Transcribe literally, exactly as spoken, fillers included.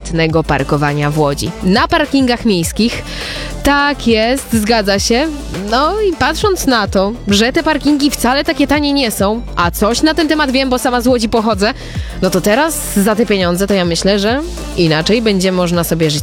płatnego parkowania w Łodzi. Na parkingach miejskich tak jest, zgadza się. No i patrząc na to, że te parkingi wcale takie tanie nie są, a coś na ten temat wiem, bo sama z Łodzi pochodzę, no to teraz za te pieniądze to ja myślę, że inaczej będzie można sobie żyć